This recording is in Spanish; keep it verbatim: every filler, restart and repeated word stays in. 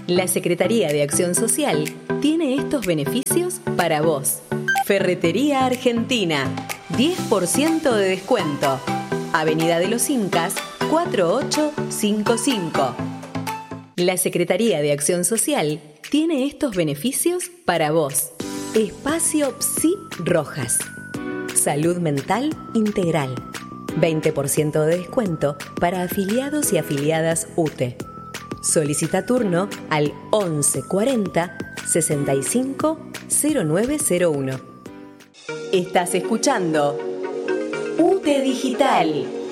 La Secretaría de Acción Social tiene estos beneficios para vos. Ferretería Argentina, diez por ciento de descuento. Avenida de los Incas, cuatro ocho cinco cinco. La Secretaría de Acción Social tiene estos beneficios para vos. Espacio Psi Rojas. Salud mental integral. veinte por ciento de descuento para afiliados y afiliadas U T E. Solicita turno al once cuarenta sesenta y cinco cero nueve cero uno. Estás escuchando U T E Digital.